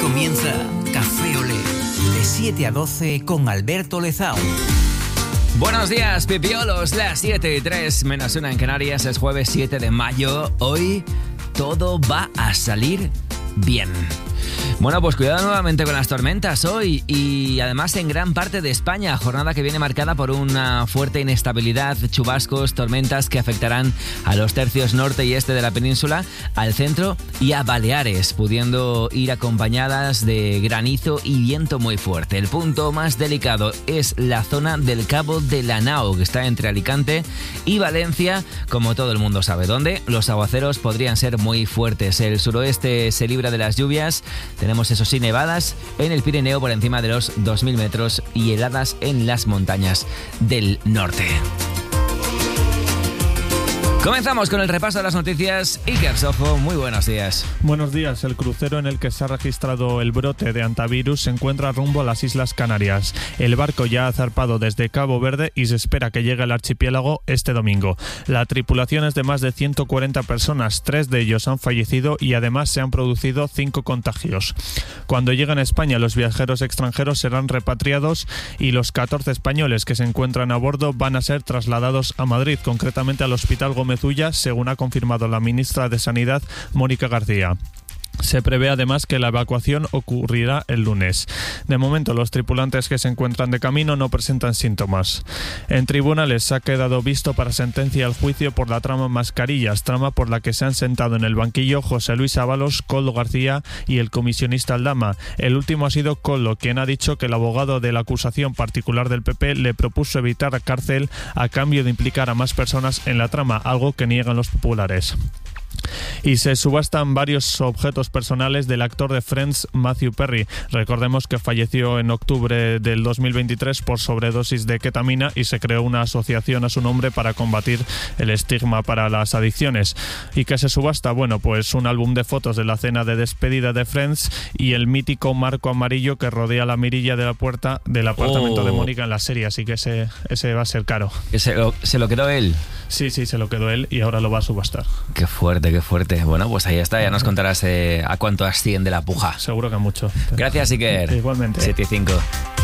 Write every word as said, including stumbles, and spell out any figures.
comienza Café Olé, de siete a doce con Alberto Lezao. Buenos días, pipiolos, las siete y tres menos una en Canarias, es jueves siete de mayo. Hoy todo va a salir bien. Bueno, pues cuidado nuevamente con las tormentas hoy y además en gran parte de España, jornada que viene marcada por una fuerte inestabilidad, chubascos, tormentas que afectarán a los tercios norte y este de la península, al centro y a Baleares, pudiendo ir acompañadas de granizo y viento muy fuerte. El punto más delicado es la zona del Cabo de la Nao, que está entre Alicante y Valencia, como todo el mundo sabe, donde los aguaceros podrían ser muy fuertes. El suroeste se libra de las lluvias. Tenemos, eso sí, nevadas en el Pirineo por encima de los dos mil metros y heladas en las montañas del norte. Comenzamos con el repaso de las noticias. Iker Sojo, muy buenos días. Buenos días. El crucero en el que se ha registrado el brote de antivirus se encuentra rumbo a las Islas Canarias. El barco ya ha zarpado desde Cabo Verde y se espera que llegue al archipiélago este domingo. La tripulación es de más de ciento cuarenta personas, tres de ellos han fallecido y además se han producido cinco contagios. Cuando lleguen a España, los viajeros extranjeros serán repatriados y los catorce españoles que se encuentran a bordo van a ser trasladados a Madrid, concretamente al Hospital Gómez Ulla, según ha confirmado la ministra de Sanidad, Mónica García. Se prevé además que la evacuación ocurrirá el lunes. De momento, los tripulantes que se encuentran de camino no presentan síntomas. En tribunales se ha quedado visto para sentencia el juicio por la trama Mascarillas, trama por la que se han sentado en el banquillo José Luis Ábalos, Koldo García y el comisionista Aldama. El último ha sido Koldo, quien ha dicho que el abogado de la acusación particular del P P le propuso evitar cárcel a cambio de implicar a más personas en la trama, algo que niegan los populares. Y se subastan varios objetos personales del actor de Friends, Matthew Perry. Recordemos que falleció en octubre del dos mil veintitrés por sobredosis de ketamina y se creó una asociación a su nombre para combatir el estigma para las adicciones. ¿Y qué se subasta? Bueno, pues un álbum de fotos de la cena de despedida de Friends y el mítico marco amarillo que rodea la mirilla de la puerta del apartamento oh. de Mónica en la serie, así que ese, ese va a ser caro. ¿Se lo, ¿Se lo quedó él? Sí, sí, se lo quedó él y ahora lo va a subastar. Qué fuerte, qué fuerte. Bueno, pues ahí está, ya nos contarás eh, a cuánto asciende la puja. Seguro que mucho. Gracias, Iker. Igualmente. siete y cinco.